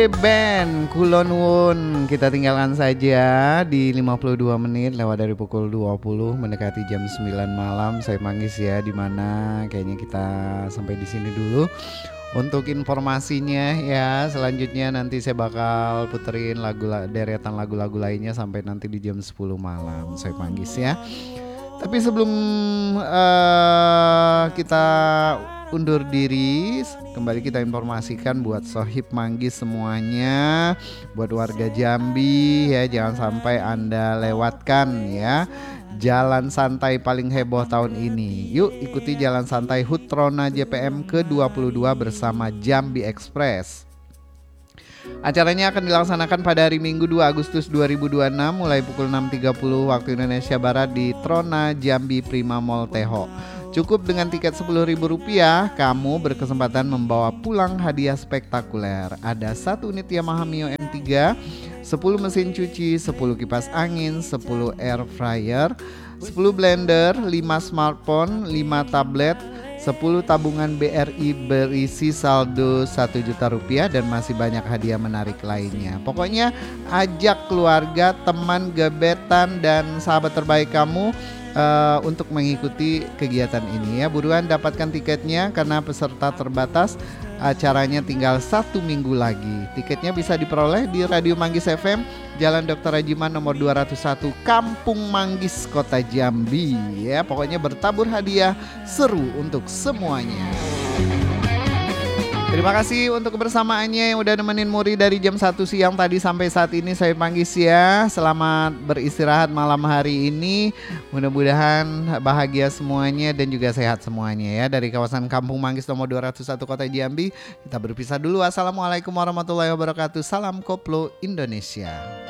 Band Kulon Wun, kita tinggalkan saja di 52 menit lewat dari pukul 20 mendekati jam 9 malam. Saya Manggis ya, dimana kayaknya kita sampai di sini dulu. Untuk informasinya ya, selanjutnya nanti saya bakal puterin deretan lagu-lagu lainnya sampai nanti di jam 10 malam. Saya Manggis ya. Tapi sebelum kita undur diri, kembali kita informasikan buat Sohib Manggis semuanya, buat warga Jambi ya, jangan sampai Anda lewatkan ya jalan santai paling heboh tahun ini. Yuk ikuti jalan santai HUT Trona JPM ke-22 bersama Jambi Express. Acaranya akan dilaksanakan pada hari Minggu 2 Agustus 2026 mulai pukul 6.30 waktu Indonesia Barat di Trona Jambi Prima Mall Teho. Cukup dengan tiket Rp10.000, kamu berkesempatan membawa pulang hadiah spektakuler. Ada 1 unit Yamaha Mio M3, 10 mesin cuci, 10 kipas angin, 10 air fryer, 10 blender, 5 smartphone, 5 tablet, 10 tabungan BRI berisi saldo Rp1 juta dan masih banyak hadiah menarik lainnya. Pokoknya ajak keluarga, teman, gebetan, dan sahabat terbaik kamu untuk mengikuti kegiatan ini ya. Buruan dapatkan tiketnya karena peserta terbatas. Acaranya tinggal 1 minggu lagi. Tiketnya bisa diperoleh di Radio Manggis FM, Jalan Dr. Rajiman nomor 201, Kampung Manggis, Kota Jambi ya. Pokoknya bertabur hadiah seru untuk semuanya. Terima kasih untuk kebersamaannya yang udah nemenin Muri dari jam 1 siang tadi sampai saat ini. Saya Manggis ya. Selamat beristirahat malam hari ini. Mudah-mudahan bahagia semuanya dan juga sehat semuanya ya. Dari kawasan Kampung Manggis nomor 201 Kota Jambi, kita berpisah dulu. Assalamualaikum warahmatullahi wabarakatuh. Salam Koplo Indonesia.